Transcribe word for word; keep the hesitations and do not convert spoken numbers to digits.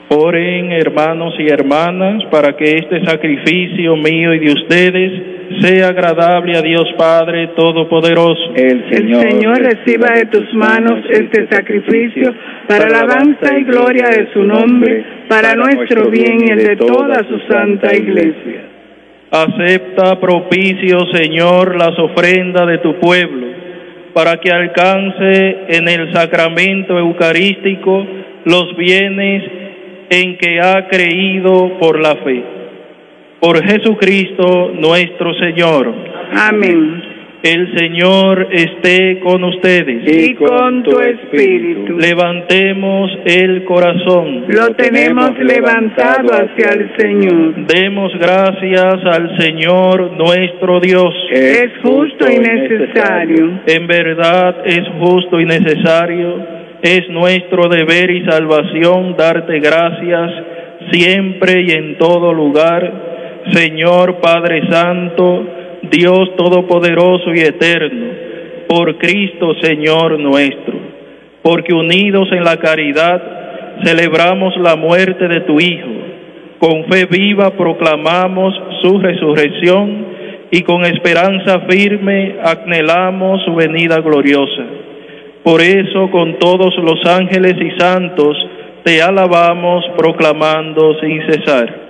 Oren, hermanos y hermanas, para que este sacrificio mío y de ustedes sea agradable a Dios Padre Todopoderoso. El Señor, El Señor reciba de tus manos este sacrificio para alabanza y gloria de su nombre, para nuestro bien y el de toda su santa iglesia. Acepta, propicio Señor, las ofrendas de tu pueblo, para que alcance en el sacramento eucarístico los bienes en que ha creído por la fe. Por Jesucristo nuestro Señor. Amén. El Señor esté con ustedes. Y con tu espíritu. Levantemos el corazón. Lo tenemos levantado hacia el Señor. Demos gracias al Señor nuestro Dios. Es justo y necesario. En verdad es justo y necesario. Es nuestro deber y salvación darte gracias siempre y en todo lugar, Señor Padre Santo, Dios Todopoderoso y Eterno, por Cristo Señor nuestro, porque unidos en la caridad celebramos la muerte de tu Hijo, con fe viva proclamamos su resurrección y con esperanza firme anhelamos su venida gloriosa. Por eso, con todos los ángeles y santos, te alabamos proclamando sin cesar.